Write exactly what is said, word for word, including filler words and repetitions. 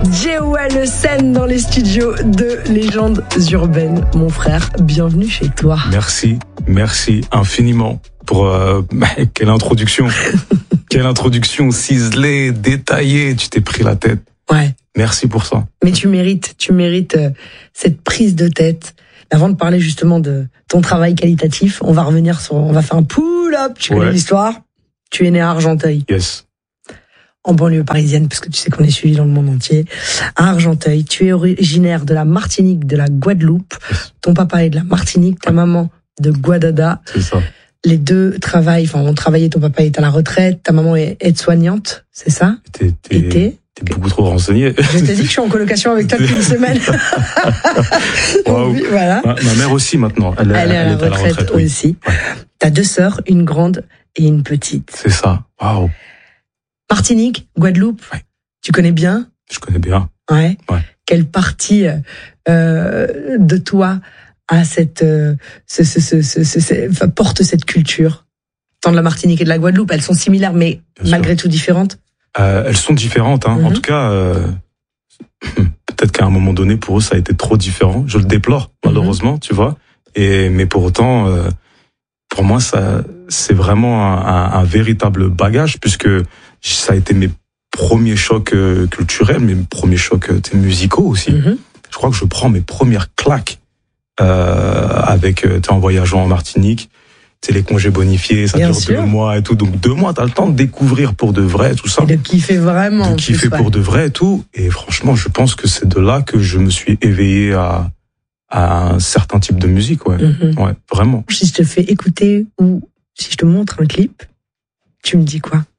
Jewel Sen dans les studios de Légendes Urbaines. Mon frère, bienvenue chez toi. Merci, merci infiniment pour euh, quelle introduction, quelle introduction ciselée, détaillée. Tu t'es pris la tête. Ouais. Merci pour ça. Mais tu mérites, tu mérites euh, cette prise de tête. Avant de parler justement de ton travail qualitatif, on va revenir sur, on va faire un pull-up. Tu connais ouais. l'histoire. Tu es né à Argenteuil. Yes. En banlieue parisienne, parce que tu sais qu'on est suivi dans le monde entier. À Argenteuil, tu es originaire de la Martinique, de la Guadeloupe. Yes. Ton papa est de la Martinique, ta maman de Guadada. C'est ça. Les deux travaillent, enfin, ont travaillé, ton papa est à la retraite, ta maman est aide-soignante, c'est ça? T'es, t'es, t'es, t'es beaucoup trop renseigné. Je t'ai dit que je suis en colocation avec toi depuis une semaine. Wow. Oui, voilà. Ma, ma mère aussi maintenant. Elle, elle, elle est à la elle retraite, est à la retraite aussi. Oui. T'as deux sœurs, une grande et une petite. C'est ça. Waouh. Martinique, Guadeloupe. Ouais. Tu connais bien? Je connais bien. Ouais. ouais. Quelle partie euh, de toi a cette, euh, ce, ce, ce, ce, ce, ce, porte cette culture? Tant de la Martinique et de la Guadeloupe, elles sont similaires, mais bien malgré sûr. Tout différentes. Euh, elles sont différentes. Hein. Mm-hmm. En tout cas, euh, peut-être qu'à un moment donné, pour eux, ça a été trop différent. Je le déplore, malheureusement, mm-hmm. tu vois. Et mais pour autant, euh, pour moi, ça, c'est vraiment un, un, un véritable bagage, puisque ça a été mes premiers chocs euh, culturels, mes premiers chocs euh, musicaux aussi. Mm-hmm. Je crois que je prends mes premières claques euh, avec, euh, en voyageant en Martinique. C'est les congés bonifiés, ça Bien dure sûr. deux mois et tout. Donc deux mois, t'as le temps de découvrir pour de vrai tout ça. Et de kiffer vraiment. De kiffer plus, pour ouais. de vrai et tout. Et franchement, je pense que c'est de là que je me suis éveillé à, à un certain type de musique, ouais. Mm-hmm. Ouais, vraiment. Si je te fais écouter ou si je te montre un clip, tu me dis quoi?